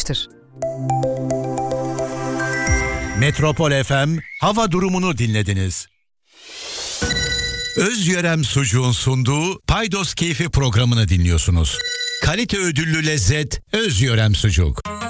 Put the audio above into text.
yapılmıştır. Metropol FM hava durumunu dinlediniz. Özyörem Sucuğun sunduğu Paydos Keyfi programını dinliyorsunuz. Kalite ödüllü lezzet Özyörem Sucuk.